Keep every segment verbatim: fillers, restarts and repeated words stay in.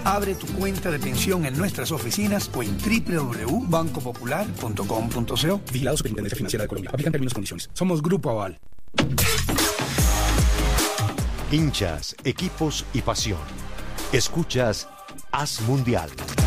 Abre tu cuenta de pensión en nuestras oficinas o en doble u doble u doble u punto banco popular punto com punto co. Vigilado Superintendencia Financiera de Colombia. Aplican términos y condiciones. Somos Grupo Aval. Hinchas, equipos y pasión. Escuchas Haz Mundial.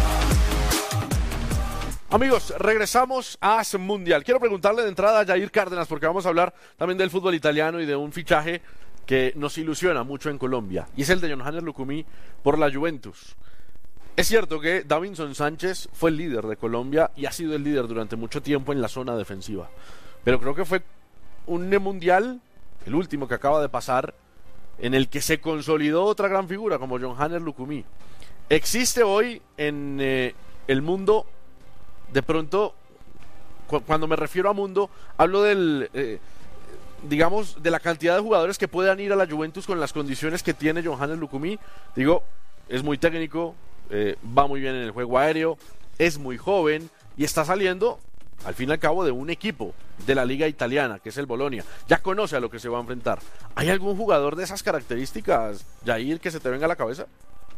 Amigos, regresamos a Haz Mundial. Quiero preguntarle de entrada a Jair Cárdenas, porque vamos a hablar también del fútbol italiano y de un fichaje que nos ilusiona mucho en Colombia, y es el de Yohannes Lucumí por la Juventus. Es cierto que Davinson Sánchez fue el líder de Colombia y ha sido el líder durante mucho tiempo en la zona defensiva, pero creo que fue un mundial, el último que acaba de pasar, en el que se consolidó otra gran figura como Yohannes Lucumí. Existe hoy en eh, el mundo, de pronto, cu- cuando me refiero a mundo, hablo del... Eh, digamos, de la cantidad de jugadores que puedan ir a la Juventus con las condiciones que tiene Yohannes Lucumí. Digo, es muy técnico, eh, va muy bien en el juego aéreo, es muy joven y está saliendo, al fin y al cabo, de un equipo de la liga italiana, que es el Bolonia. Ya conoce a lo que se va a enfrentar. ¿Hay algún jugador de esas características, Jair, que se te venga a la cabeza?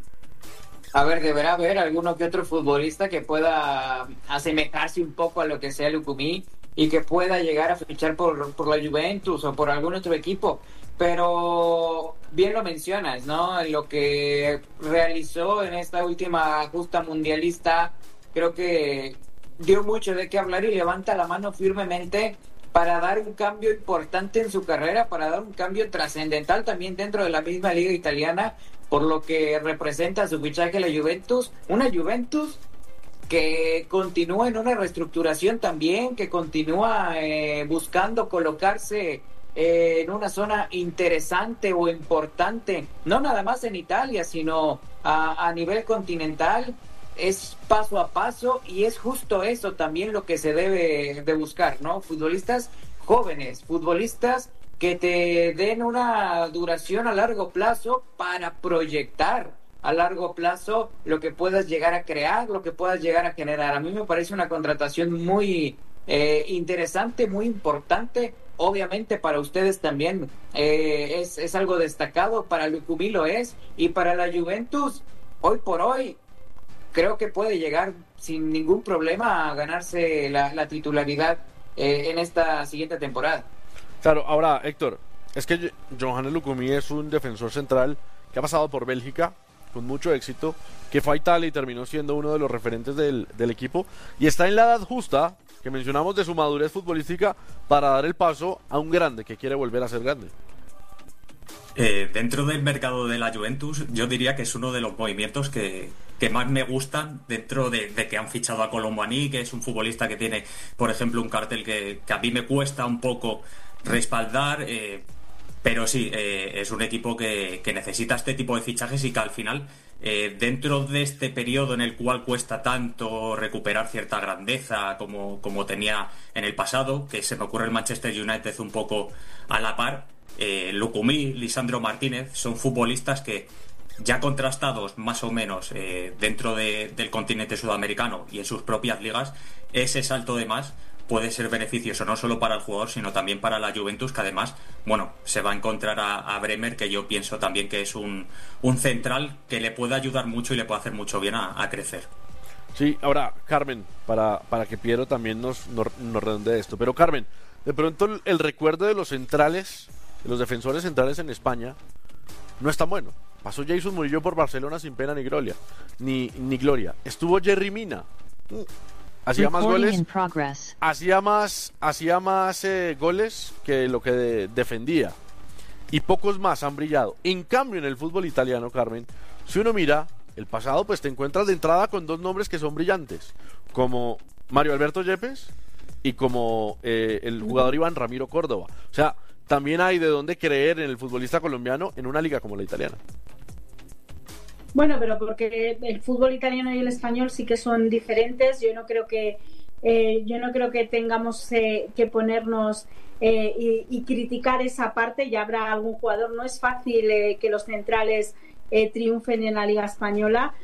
A ver, deberá haber alguno que otro futbolista que pueda asemejarse un poco a lo que sea Lucumí y que pueda llegar a fichar por, por la Juventus o por algún otro equipo. Pero bien lo mencionas, ¿no? Lo que realizó en esta última justa mundialista, creo que dio mucho de qué hablar y levanta la mano firmemente para dar un cambio importante en su carrera, para dar un cambio trascendental también dentro de la misma liga italiana, por lo que representa su fichaje a la Juventus. Una Juventus que continúa en una reestructuración también, que continúa eh, buscando colocarse eh, en una zona interesante o importante, no nada más en Italia, sino a, a nivel continental. Es paso a paso y es justo eso también lo que se debe de buscar, ¿no? Futbolistas jóvenes, futbolistas que te den una duración a largo plazo para proyectar a largo plazo lo que puedas llegar a crear, lo que puedas llegar a generar. A mí me parece una contratación muy eh, interesante, muy importante. Obviamente para ustedes también eh, es, es algo destacado, para Lucumí lo es, y para la Juventus, hoy por hoy, creo que puede llegar sin ningún problema a ganarse la, la titularidad eh, en esta siguiente temporada. Claro, ahora, Héctor, es que Yohannes Lucumí es un defensor central que ha pasado por Bélgica con mucho éxito, que fue a Italia y terminó siendo uno de los referentes del, del equipo, y está en la edad justa que mencionamos de su madurez futbolística para dar el paso a un grande que quiere volver a ser grande. Eh, dentro del mercado de la Juventus, yo diría que es uno de los movimientos que, que más me gustan, dentro de, de que han fichado a Colomboani, que es un futbolista que tiene, por ejemplo, un cartel que, que a mí me cuesta un poco respaldar, eh, pero sí, eh, es un equipo que, que necesita este tipo de fichajes y que al final, eh, dentro de este periodo en el cual cuesta tanto recuperar cierta grandeza como, como tenía en el pasado, que se me ocurre el Manchester United un poco a la par, eh, Lucumí, Lisandro Martínez, son futbolistas que, ya contrastados más o menos eh, dentro de, del continente sudamericano y en sus propias ligas, ese salto de más puede ser beneficioso no solo para el jugador, sino también para la Juventus, que además, bueno, se va a encontrar a, a Bremer, que yo pienso también que es un, un central que le puede ayudar mucho y le puede hacer mucho bien a, a crecer. Sí, ahora, Carmen, para, para que Piero también nos, nos, nos redondee esto, pero Carmen, de pronto el, el recuerdo de los centrales, de los defensores centrales en España, no es tan bueno. Pasó Jason Murillo por Barcelona sin pena ni gloria, ni, ni gloria. Estuvo Jerry Mina. Hacía más goles, hacía más, hacía más eh, goles que lo que de, defendía. Y pocos más han brillado. En cambio, en el fútbol italiano, Carmen, si uno mira el pasado, pues te encuentras de entrada con dos nombres que son brillantes, como Mario Alberto Yepes y como eh, el jugador Iván Ramiro Córdoba. O sea, también hay de dónde creer en el futbolista colombiano en una liga como la italiana. Bueno, pero porque el fútbol italiano y el español sí que son diferentes. Yo no creo que eh, yo no creo que tengamos eh, que ponernos eh, y, y criticar esa parte. Ya habrá algún jugador. No es fácil eh, que los centrales eh, triunfen en la liga española.